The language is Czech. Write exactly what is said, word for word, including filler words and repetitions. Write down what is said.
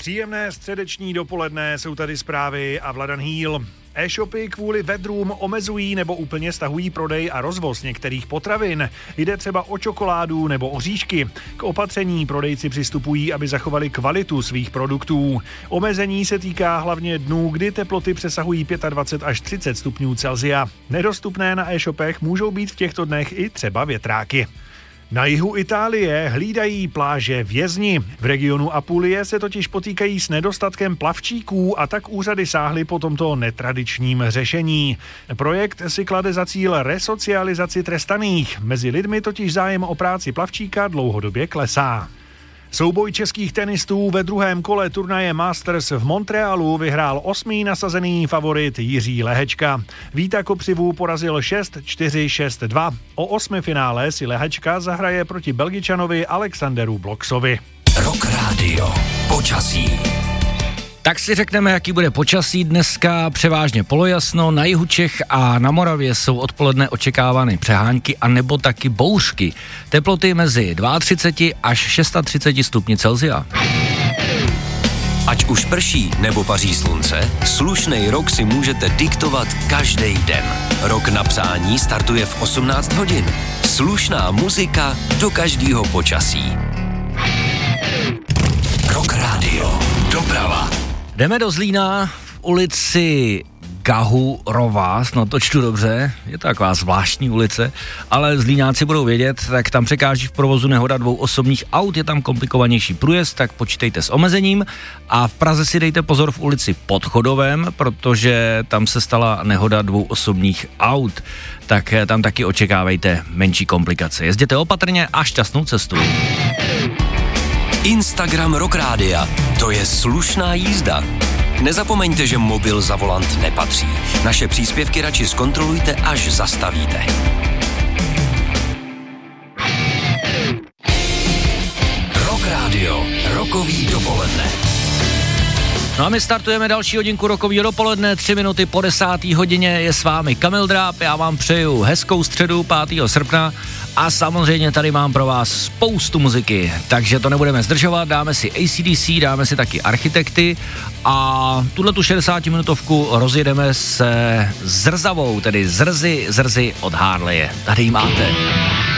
Příjemné středeční dopoledne, jsou tady zprávy a Vladan Hýl. E-shopy kvůli vedrům omezují nebo úplně stahují prodej a rozvoz některých potravin. Jde třeba o čokoládu nebo oříšky. K opatření prodejci přistupují, aby zachovali kvalitu svých produktů. Omezení se týká hlavně dnů, kdy teploty přesahují dvacet pět až třicet stupňů Celsia. Nedostupné na e-shopech můžou být v těchto dnech i třeba větráky. Na jihu Itálie hlídají pláže vězni. V regionu Apulie se totiž potýkají s nedostatkem plavčíků a tak úřady sáhly po tomto netradičním řešení. Projekt si klade za cíl resocializaci trestaných. Mezi lidmi totiž zájem o práci plavčíka dlouhodobě klesá. Souboj českých tenistů ve druhém kole turnaje Masters v Montrealu vyhrál osmý nasazený favorit Jiří Lehečka. Víta Kopřivu porazil šest čtyři šest dva. O osmifinále si Lehečka zahraje proti Belgičanovi Alexanderu Bloksovi. Rock Radio. Počasí. Tak si řekneme, jaký bude počasí dneska, převážně polojasno, na jihu Čech a na Moravě jsou odpoledne očekávány přehánky a nebo taky bouřky. Teploty mezi třicet dva až třicet šest stupni Celsia. Ať už prší nebo paří slunce, slušnej rok si můžete diktovat každý den. Rok na přání startuje v osmnáct hodin. Slušná muzika do každého počasí. Rock Radio. Doprava. Jdeme do Zlína v ulici Gahurova, snad to čtu dobře, je to taková zvláštní ulice, ale Zlíňáci budou vědět, tak tam překáží v provozu nehoda dvou osobních aut, je tam komplikovanější průjezd, tak počítejte s omezením a v Praze si dejte pozor v ulici Pod Chodovem, protože tam se stala nehoda dvou osobních aut, tak tam taky očekávejte menší komplikace. Jezděte opatrně a šťastnou cestu. Instagram Rock Rádia. To je slušná jízda. Nezapomeňte, že mobil za volant nepatří. Naše příspěvky radši zkontrolujte, až zastavíte. Rock Radio. Rokový dopoledne. No a my startujeme další hodinku rokovýho dopoledne, tři minuty po desáté hodině je s vámi Kamil Dráb, já vám přeju hezkou středu pátého srpna a samozřejmě tady mám pro vás spoustu muziky, takže to nebudeme zdržovat, dáme si A C D C, dáme si taky Architekty a tuhletu šedesátiminutovku rozjedeme se zrzavou, tedy zrzy, zrzy od Harleje. Tady ji máte.